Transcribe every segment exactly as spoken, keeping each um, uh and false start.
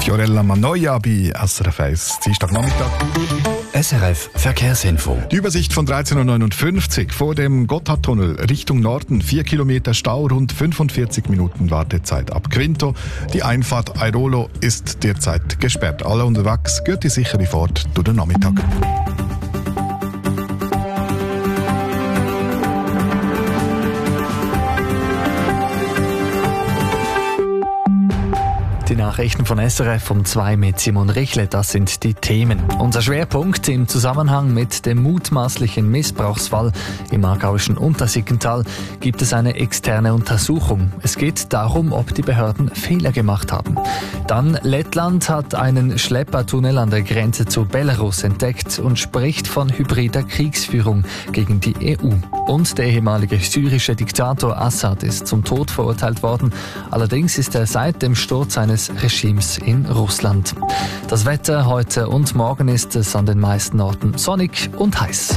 Fiorella Mannoia bei S R F eins, Dienstagnachmittag. S R F Verkehrsinfo. Die Übersicht von dreizehn Uhr neunundfünfzig vor dem Gotthardtunnel Richtung Norden. vier Kilometer Stau, rund fünfundvierzig Minuten Wartezeit ab Quinto. Die Einfahrt Airolo ist derzeit gesperrt. Alle unterwegs, gehört die sichere Fahrt durch den Nachmittag. Die Nachrichten von S R F um zwei mit Simon Richle, das sind die Themen. Unser Schwerpunkt im Zusammenhang mit dem mutmaßlichen Missbrauchsfall im aargauischen Untersiggenthal gibt es eine externe Untersuchung. Es geht darum, ob die Behörden Fehler gemacht haben. Dann Lettland hat einen Schleppertunnel an der Grenze zu Belarus entdeckt und spricht von hybrider Kriegsführung gegen die E U. Und der ehemalige syrische Diktator Assad ist zum Tod verurteilt worden. Allerdings ist er seit dem Sturz eines Regimes in Russland. Das Wetter heute und morgen ist es an den meisten Orten sonnig und heiß.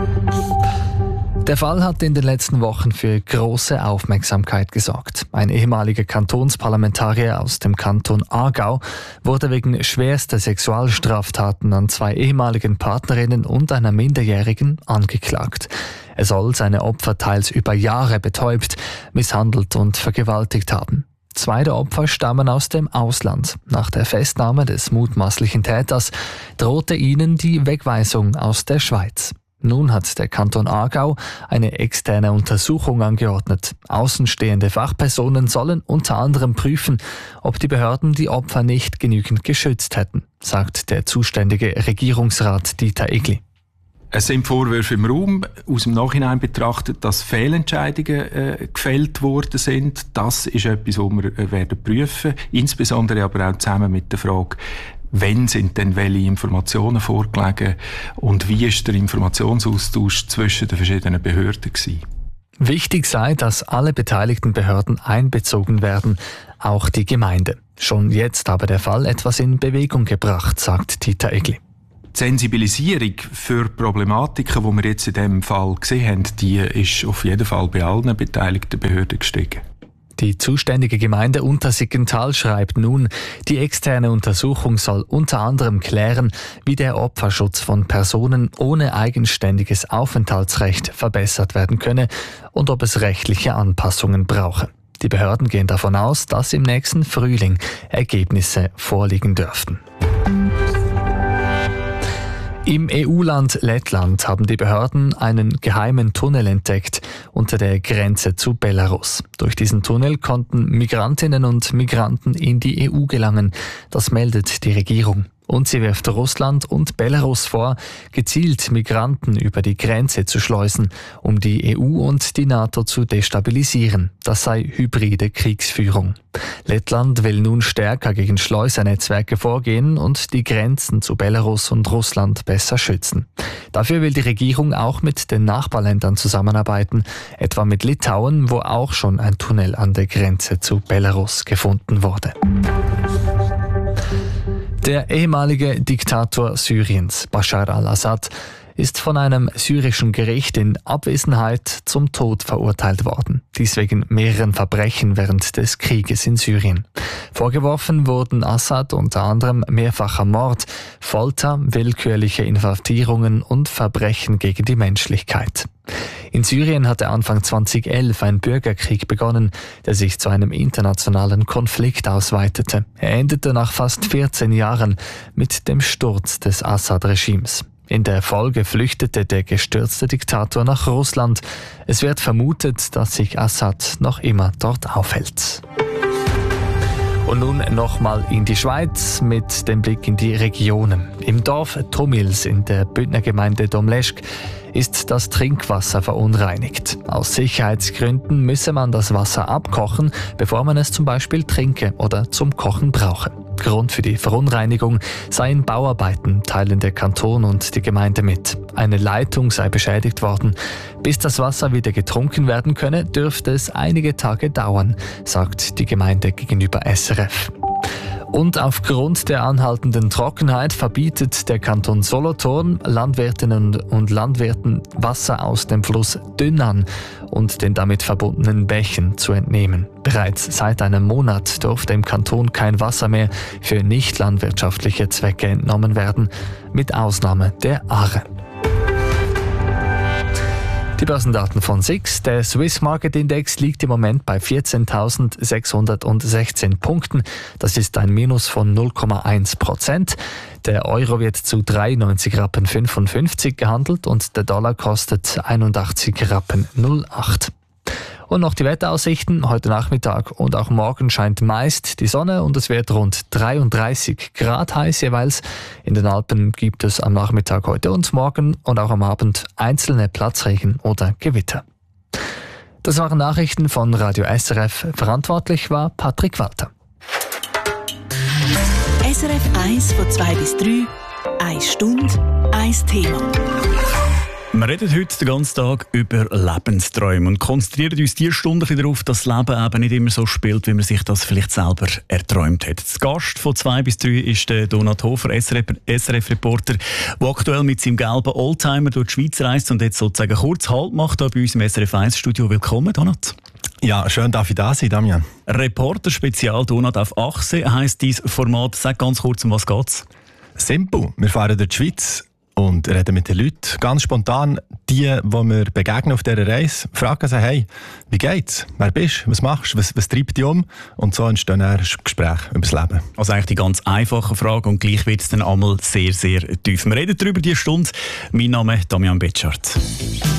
Der Fall hat in den letzten Wochen für große Aufmerksamkeit gesorgt. Ein ehemaliger Kantonsparlamentarier aus dem Kanton Aargau wurde wegen schwerster Sexualstraftaten an zwei ehemaligen Partnerinnen und einer Minderjährigen angeklagt. Er soll seine Opfer teils über Jahre betäubt, misshandelt und vergewaltigt haben. Zwei der Opfer stammen aus dem Ausland. Nach der Festnahme des mutmaßlichen Täters drohte ihnen die Wegweisung aus der Schweiz. Nun hat der Kanton Aargau eine externe Untersuchung angeordnet. Außenstehende Fachpersonen sollen unter anderem prüfen, ob die Behörden die Opfer nicht genügend geschützt hätten, sagt der zuständige Regierungsrat Dieter Egli. Es sind Vorwürfe im Raum, aus dem Nachhinein betrachtet, dass Fehlentscheidungen äh, gefällt worden sind. Das ist etwas, was wir äh, werden prüfen. Insbesondere aber auch zusammen mit der Frage, wann sind denn welche Informationen vorgelegen und wie ist der Informationsaustausch zwischen den verschiedenen Behörden gewesen. Wichtig sei, dass alle beteiligten Behörden einbezogen werden, auch die Gemeinde. Schon jetzt habe der Fall etwas in Bewegung gebracht, sagt Dieter Egli. Die Sensibilisierung für Problematiken, die wir jetzt in diesem Fall gesehen haben, die ist auf jeden Fall bei allen beteiligten Behörden gestiegen. Die zuständige Gemeinde Untersiggenthal schreibt nun, die externe Untersuchung soll unter anderem klären, wie der Opferschutz von Personen ohne eigenständiges Aufenthaltsrecht verbessert werden könne und ob es rechtliche Anpassungen brauche. Die Behörden gehen davon aus, dass im nächsten Frühling Ergebnisse vorliegen dürften. Im E U-Land Lettland haben die Behörden einen geheimen Tunnel entdeckt unter der Grenze zu Belarus. Durch diesen Tunnel konnten Migrantinnen und Migranten in die E U gelangen. Das meldet die Regierung. Und sie wirft Russland und Belarus vor, gezielt Migranten über die Grenze zu schleusen, um die E U und die NATO zu destabilisieren. Das sei hybride Kriegsführung. Lettland will nun stärker gegen Schleusernetzwerke vorgehen und die Grenzen zu Belarus und Russland besser schützen. Dafür will die Regierung auch mit den Nachbarländern zusammenarbeiten, etwa mit Litauen, wo auch schon ein Tunnel an der Grenze zu Belarus gefunden wurde. Der ehemalige Diktator Syriens, Bashar al-Assad, ist von einem syrischen Gericht in Abwesenheit zum Tod verurteilt worden. Dies wegen mehreren Verbrechen während des Krieges in Syrien. Vorgeworfen wurden Assad unter anderem mehrfacher Mord, Folter, willkürliche Inhaftierungen und Verbrechen gegen die Menschlichkeit. In Syrien hatte Anfang zweitausendelf ein Bürgerkrieg begonnen, der sich zu einem internationalen Konflikt ausweitete. Er endete nach fast vierzehn Jahren mit dem Sturz des Assad-Regimes. In der Folge flüchtete der gestürzte Diktator nach Russland. Es wird vermutet, dass sich Assad noch immer dort aufhält. Und nun nochmal in die Schweiz mit dem Blick in die Regionen. Im Dorf Tomils in der Bündner Gemeinde Domleschg ist das Trinkwasser verunreinigt. Aus Sicherheitsgründen müsse man das Wasser abkochen, bevor man es zum Beispiel trinke oder zum Kochen brauche. Grund für die Verunreinigung seien Bauarbeiten, teilen der Kanton und die Gemeinde mit. Eine Leitung sei beschädigt worden. Bis das Wasser wieder getrunken werden könne, dürfte es einige Tage dauern, sagt die Gemeinde gegenüber S R F. Und aufgrund der anhaltenden Trockenheit verbietet der Kanton Solothurn Landwirtinnen und Landwirten, Wasser aus dem Fluss Dünnan und den damit verbundenen Bächen zu entnehmen. Bereits seit einem Monat durfte im Kanton kein Wasser mehr für nicht landwirtschaftliche Zwecke entnommen werden, mit Ausnahme der Aare. Die Börsendaten von S I X. Der Swiss Market Index liegt im Moment bei vierzehntausendsechshundertsechzehn Punkten. Das ist ein Minus von null Komma eins Prozent. Der Euro wird zu dreiundneunzig Rappen fünfundfünfzig gehandelt und der Dollar kostet einundachtzig Rappen null acht. Und noch die Wetteraussichten. Heute Nachmittag und auch morgen scheint meist die Sonne und es wird rund dreiunddreißig Grad heiß jeweils. In den Alpen gibt es am Nachmittag heute und morgen und auch am Abend einzelne Platzregen oder Gewitter. Das waren Nachrichten von Radio S R F. Verantwortlich war Patrick Walter. S R F eins von zwei bis drei, eine Stunde, ein Thema. Wir reden heute den ganzen Tag über Lebensträume und konzentrieren uns diese Stunde darauf, dass das Leben eben nicht immer so spielt, wie man sich das vielleicht selber erträumt hat. Das Gast von zwei bis drei ist der Donat Hofer, S R F-Reporter, der aktuell mit seinem gelben Oldtimer durch die Schweiz reist und jetzt sozusagen kurz Halt macht hier bei uns im S R F eins Studio. Willkommen, Donat. Ja, schön darf ich da sein, Damian. Reporter-Spezial Donat auf Achse heisst dieses Format. Sag ganz kurz, um was geht's? Simpel. Wir fahren durch die Schweiz und reden mit den Leuten. Ganz spontan, die, die wir begegnen auf dieser Reise, fragen sie, hey, wie geht's? Wer bist du? Was machst du? Was, was treibt dich um? Und so entstehen dann Gespräche über das Leben. Also eigentlich die ganz einfache Frage und gleich wird es dann einmal sehr, sehr tief. Wir reden darüber diese Stunde. Mein Name ist Damian Betschart.